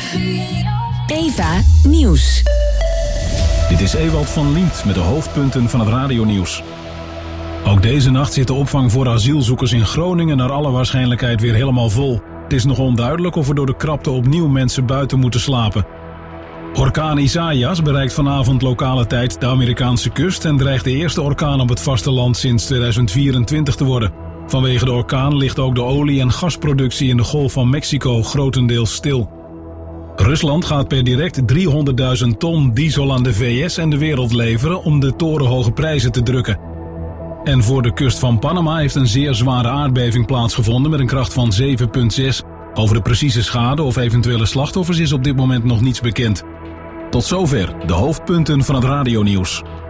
Eva Nieuws. Dit is Ewald van Liemt met de hoofdpunten van het radionieuws. Ook deze nacht zit de opvang voor asielzoekers in Groningen naar alle waarschijnlijkheid weer helemaal vol. Het is nog onduidelijk of er door de krapte opnieuw mensen buiten moeten slapen. Orkaan Isaias bereikt vanavond lokale tijd de Amerikaanse kust en dreigt de eerste orkaan op het vasteland sinds 2024 te worden. Vanwege de orkaan ligt ook de olie- en gasproductie in de Golf van Mexico grotendeels stil. Rusland gaat per direct 300.000 ton diesel aan de VS en de wereld leveren om de torenhoge prijzen te drukken. En voor de kust van Panama heeft een zeer zware aardbeving plaatsgevonden met een kracht van 7,6. Over de precieze schade of eventuele slachtoffers is op dit moment nog niets bekend. Tot zover de hoofdpunten van het radionieuws.